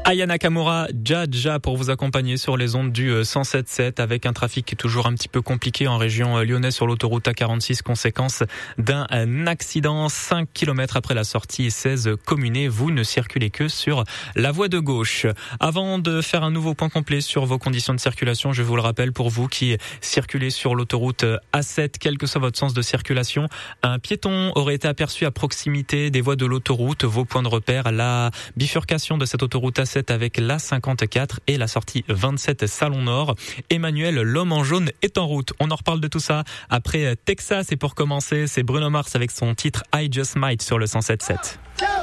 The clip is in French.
Aya Nakamura, Jaja pour vous accompagner sur les ondes du 107.7 avec un trafic qui est toujours un petit peu compliqué en région lyonnaise sur l'autoroute A46, conséquence d'un accident 5 km après la sortie 16 communée. Vous ne circulez que sur la voie de gauche. Avant de faire un nouveau point complet sur vos conditions de circulation, je vous le rappelle pour vous qui circulez sur l'autoroute A7, quel que soit votre sens de circulation, un piéton aurait été aperçu à proximité des voies de l'autoroute. Vos points de repère, la bifurcation de cette autoroute A7 avec la 54 et la sortie 27 Salon Nord. Emmanuel, l'homme en jaune, est en route. On en reparle de tout ça après Texas. Et pour commencer, c'est Bruno Mars avec son titre I Just Might sur le 107.7.